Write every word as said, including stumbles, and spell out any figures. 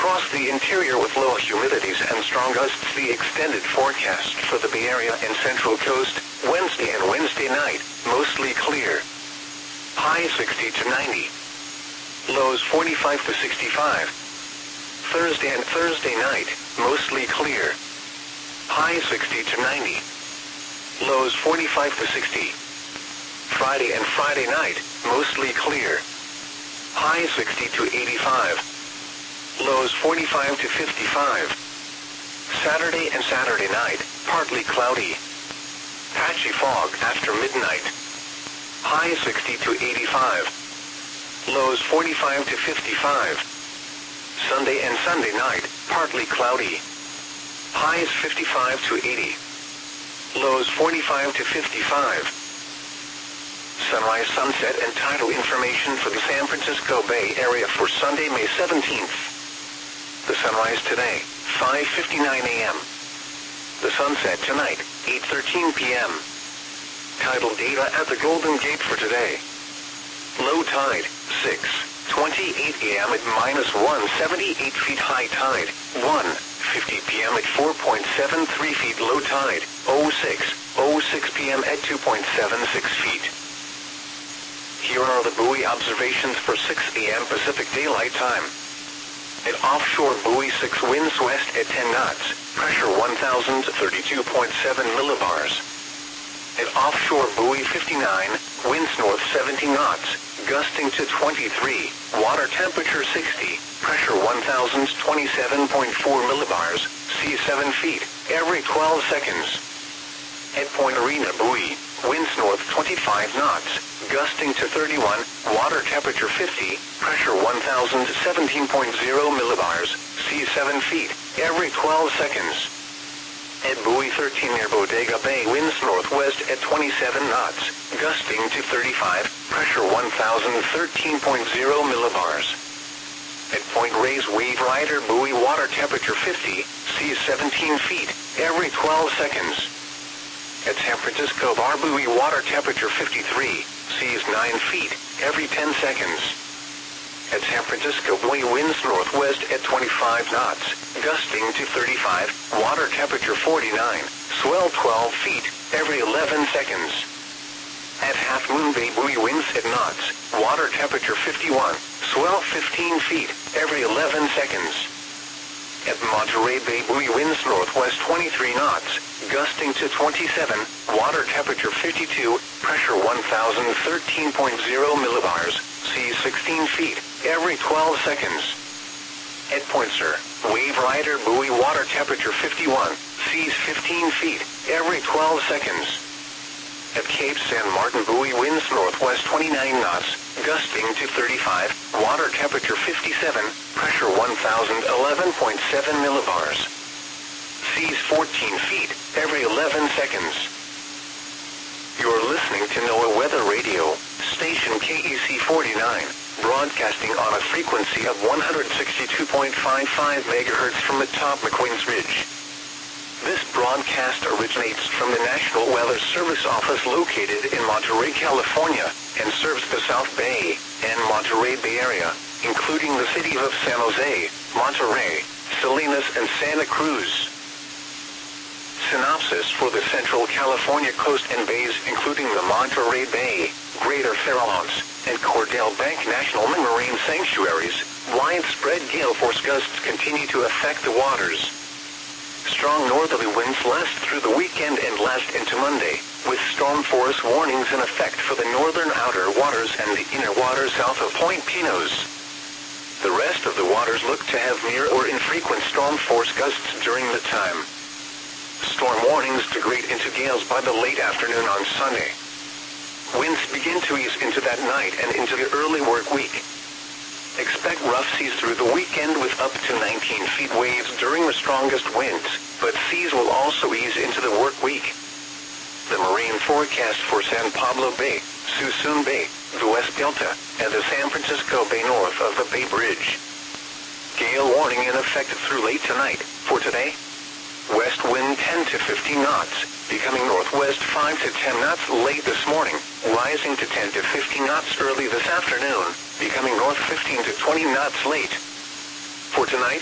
Across the interior with low humidities and strong gusts, the extended forecast for the Bay Area and Central Coast, Wednesday and Wednesday night, mostly clear. High sixty to ninety. Lows forty-five to sixty-five. Thursday and Thursday night, mostly clear. High sixty to ninety. Lows forty-five to sixty. Friday and Friday night, mostly clear. High sixty to eighty-five. Lows forty-five to fifty-five. Saturday and Saturday night, partly cloudy. Patchy fog after midnight. High sixty to eighty-five. Lows forty-five to fifty-five. Sunday and Sunday night, partly cloudy. Highs fifty-five to eighty. Lows forty-five to fifty-five. Sunrise, sunset, and tidal information for the San Francisco Bay Area for Sunday, May seventeenth. The sunrise today, five fifty-nine a m The sunset tonight, eight thirteen p m Tidal data at the Golden Gate for today. Low tide, six twenty-eight a m at minus one seventy-eight feet. High tide, one fifty p m at four point seven three feet. Low tide, oh six oh six p m at two point seven six feet. Here are the buoy observations for six a m Pacific Daylight Time. At offshore buoy six, winds west at ten knots, pressure one thousand thirty-two point seven millibars. At offshore buoy fifty-nine, winds north seventy knots, gusting to twenty-three, water temperature sixty, pressure one thousand twenty-seven point four millibars, sea seven feet, every twelve seconds. At Point Arena buoy, winds north twenty-five knots, gusting to thirty-one, water temperature fifty, pressure one thousand seventeen point zero millibars, sea seven feet, every twelve seconds. At buoy thirteen near Bodega Bay, winds northwest at twenty-seven knots, gusting to thirty-five, pressure one thousand thirteen point zero millibars. At Point Reyes Wave Rider buoy, water temperature fifty, sea seventeen feet, every twelve seconds. At San Francisco Bar buoy, water temperature fifty-three, seas nine feet, every ten seconds. At San Francisco buoy, winds northwest at twenty-five knots, gusting to thirty-five, water temperature forty-nine, swell twelve feet, every eleven seconds. At Half Moon Bay buoy, winds at knots, water temperature fifty-one, swell fifteen feet, every eleven seconds. At Monterey Bay buoy, winds northwest twenty-three knots, gusting to twenty-seven, water temperature fifty-two, pressure one thousand thirteen point zero millibars, sea sixteen feet, every twelve seconds. At Point Sur, Wave Rider buoy, water temperature fifty-one, seas fifteen feet, every twelve seconds. At Cape San Martin buoy, winds northwest twenty-nine knots, gusting to thirty-five, water temperature fifty-seven, pressure one thousand eleven point seven millibars. Seas fourteen feet, every eleven seconds. You're listening to NOAA Weather Radio, station K E C forty-nine, broadcasting on a frequency of one hundred sixty-two point five five megahertz from atop McQueen's Ridge. This broadcast originates from the National Weather Service office located in Monterey, California, and serves the South Bay and Monterey Bay Area, including the cities of San Jose, Monterey, Salinas, and Santa Cruz. Synopsis for the Central California coast and bays, including the Monterey Bay, Greater Farallones, and Cordell Bank National Marine Sanctuaries, widespread gale force gusts continue to affect the waters. Strong northerly winds last through the weekend and last into Monday, with storm force warnings in effect for the northern outer waters and the inner waters south of Point Pinos. The rest of the waters look to have near or infrequent storm force gusts during the time. Storm warnings degrade into gales by the late afternoon on Sunday. Winds begin to ease into that night and into the early work week. Expect rough seas through the weekend with up to nineteen feet waves during the strongest winds, but seas will also ease into the work week. The marine forecast for San Pablo Bay, Suisun Bay, the West Delta, and the San Francisco Bay north of the Bay Bridge. Gale warning in effect through late tonight. For today, west wind ten to fifteen knots, becoming northwest five to ten knots late this morning, rising to ten to fifteen knots early this afternoon, becoming north fifteen to twenty knots late. For tonight,